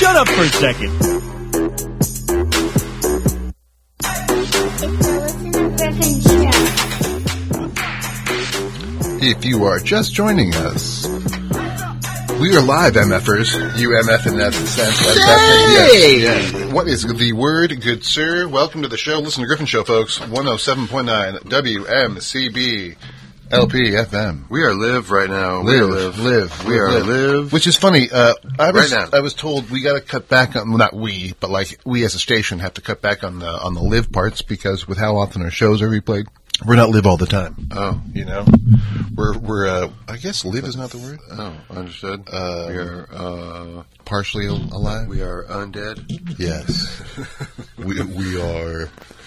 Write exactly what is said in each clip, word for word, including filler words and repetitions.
Shut up for a second. If you are just joining us, we are live, MFers. You M F in that sense. Hey! Yes, yes. What is the word, good sir? Welcome to the show. Listen to Griffin Show, folks. one oh seven point nine W M C B L P F M. We are live right now. Live, we are live. live. We are live. live. Which is funny. Uh, I was, Right now. I was told we got to cut back on, well, not we, but like we as a station have to cut back on the on the live parts because with how often our shows are replayed, we're not live all the time. Oh, You know, we're we're. Uh, I guess live is not the word. oh, understood. Uh, we are, uh, Partially al- alive. we are undead. Yes, we we are.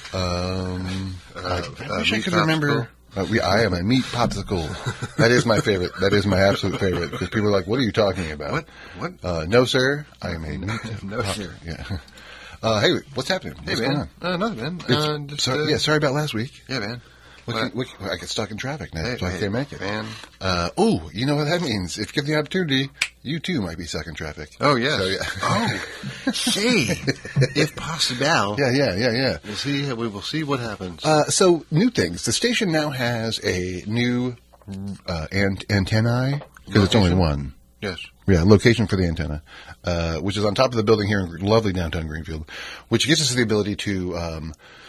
Um, I, I uh, wish I meat could popsicle. remember. Uh, we, I am a meat popsicle. That is my favorite. That is my absolute favorite because people are like, "What are you talking about?" What? What? Uh, no, sir. I am a meat. No, pop- sir. Yeah. Uh, hey, what's happening? Hey, What's man. going on? Uh, nothing, man. It's- Uh, just, sorry, uh, yeah, sorry about last week. Yeah, man. What What? can, what can- I get stuck in traffic now, Hey, so I hey, can't make it. Man. Uh, oh, you know what that means? If given the opportunity, you too might be stuck in traffic. Oh, yes. So, yeah. Oh, see, if possible. yeah, yeah, yeah, yeah. We'll see. We will see what happens. Uh, so, new things. The station now has a new uh, ant- antennae, because it's only Location? one. yes. Yeah, location for the antenna, uh, which is on top of the building here in lovely downtown Greenfield, which gives us the ability to um,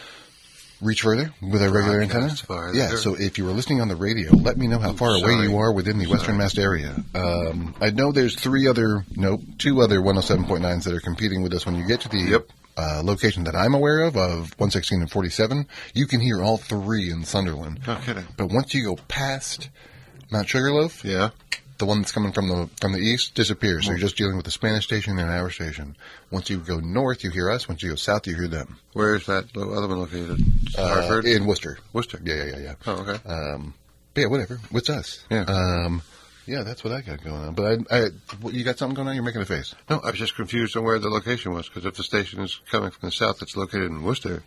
reach further with our regular antenna. Broadcast farther. Yeah, so if you were listening on the radio, let me know how far away sorry. you are within the Western Mass area. Um, I know there's three other, nope, two other one oh seven point nines that are competing with us. When you get to the Yep. uh, location that I'm aware of, of one sixteen and forty-seven, you can hear all three in Sunderland. No kidding. But once you go past Mount Sugarloaf, Yeah. the one that's coming from the from the east disappears. So you're just dealing with the Spanish station and our station. Once you go north, you hear us. Once you go south, you hear them. Where is that lo- other one located? Uh, Hartford? in Worcester. Worcester. Yeah, yeah, yeah, yeah. Oh, okay. Um, but yeah, whatever. What's us? Yeah. Um, yeah, that's what I got going on. But I, I, what, you got something going on? You're making a face. No, I was just confused on where the location was, because if the station is coming from the south, it's located in Worcester.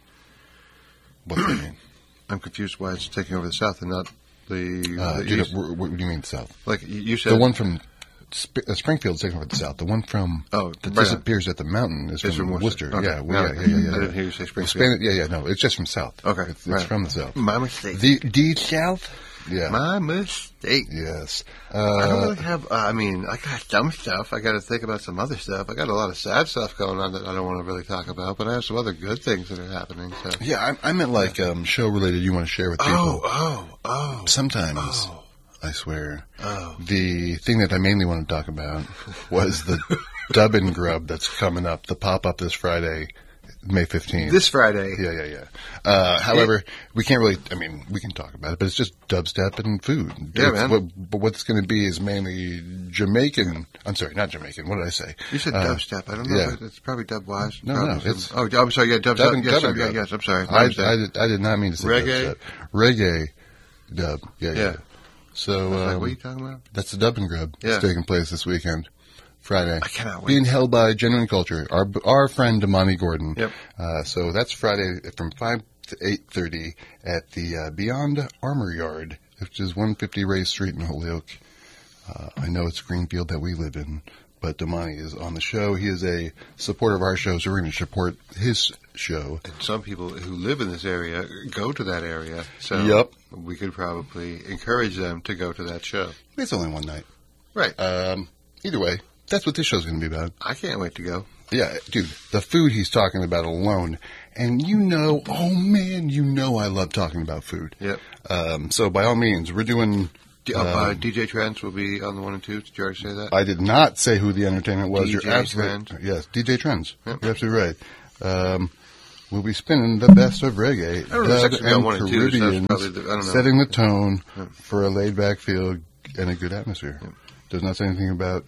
What do you mean? I'm confused why it's taking over the south and not the, Uh, the dude, east. what, what do you mean south? Like you you said, The one from Sp- uh, Springfield's taken over the south. The one from Oh, that right on. disappears at the mountain is It's from, from Worcester. Worcester. Okay. Yeah, well, No, yeah, yeah, yeah, yeah. I didn't hear you say The Springfield. Spanish, yeah, yeah, no, it's just from south. Okay, it's, it's right. from the south. My mistake. The the south. Yeah. My mistake. Yes. I don't Uh, really have. Uh, I mean, I got dumb stuff. I got to think about some other stuff. I got a lot of sad stuff going on that I don't want to really talk about. But I have some other good things that are happening. So. yeah, I, I meant like um, show related. You want to share with people? Oh, oh, oh. Sometimes, Oh. I swear, Oh. the thing that I mainly want to talk about was the Dub and Grub that's coming up. The pop up this Friday, May fifteenth. This Friday. Yeah, yeah, yeah. Uh, however, we can't really, I mean, we can talk about it, but it's just dubstep and food. Yeah, It's man. What, but what's going to be is mainly Jamaican. I'm sorry, not Jamaican. What did I say? You said Uh, dubstep. I don't know. yeah. If it's probably dubwise. No, probably no, some- it's- Oh, I'm sorry. Yeah, dubstep. Dub and, yes, dub I'm, and yeah, grub. yes, I'm sorry. My I, mistake. I, did, I did not mean to say Reggae? dubstep. Reggae dub. Yeah, yeah. Yeah. So, I was like, um, what are you talking about? that's the Dub and Grub. Yeah. It's taking place this weekend, Friday. I cannot wait. Being held by Genuine Culture, our our friend Damani Gordon. Yep. Uh, so that's Friday from five to eight thirty at the uh, Beyond Armor Yard, which is one fifty Ray Street in Holyoke. Uh, I know it's Greenfield that we live in, but Damani is on the show. He is a supporter of our show, so we're going to support his show. And some people who live in this area go to that area. So Yep. we could probably encourage them to go to that show. It's only one night. Right. Um, either way, that's what this show's going to be about. I can't wait to go. Yeah, dude, the food he's talking about alone, and you know, oh man, you know I love talking about food. Yep. Um, so by all means, we're doing. D- uh, uh, um, D J Trends will be on the one and two. Did you already say that? I did not say who the entertainment was. D J You're absolutely Trends. yes, D J Trends. Yep. You're absolutely right. Um, we'll be spinning the best of reggae, I don't know, dub it's actually on and one and two, so that's Caribbeans, probably the- I don't know. setting the tone Yep. for a laid-back feel and a good atmosphere. Yep. Does not say anything about.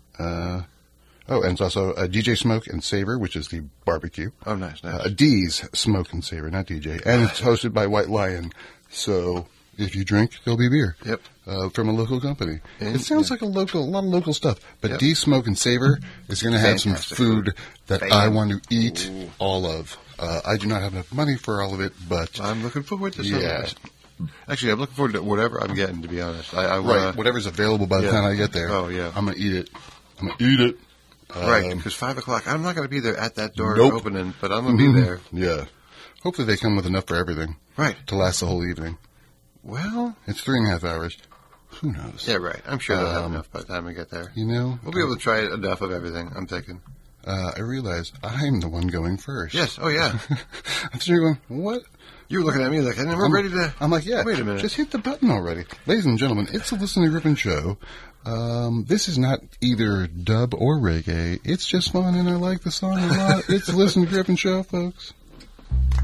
Uh, oh, and it's also uh, D J Smoke and Savor, which is the barbecue. Oh, nice, nice. Uh, D's Smoke and Savor, not D J. And it's hosted by White Lion. So if you drink, there'll be beer. Yep. Uh, from a local company. And- it sounds yeah. like a local, a lot of local stuff. But Yep. D's Smoke and Savor is going to have Fantastic some food that I Fan- want to eat Ooh. all of. Uh, I do not have enough money for all of it, but I'm looking forward to some yeah. of it. Actually, I'm looking forward to whatever I'm getting, to be honest. I, I right, uh, whatever's available by the yeah. time I get there. Oh, yeah. I'm going to eat it. I'm going to eat it. Right, Um, because five o'clock, I'm not going to be there at that door Nope. opening, but I'm going to be there. Yeah. Hopefully they come with enough for everything Right. to last the whole evening. Well, It's three and a half hours. Who knows? yeah, right. I'm sure they'll have Um, enough by the time we get there. You know, We'll be able to try enough of everything, I'm thinking. uh, I realize I'm the one going first. Yes, oh yeah. I'm sitting here going, what? You were looking at me like, and we're I'm, ready to... I'm like, yeah, Wait a minute. just hit the button already. Ladies and gentlemen, it's the Listen to Griffin Show. Um, this is not either dub or reggae. It's just fun, and I like the song a lot. It's the Listen to Griffin Show, folks.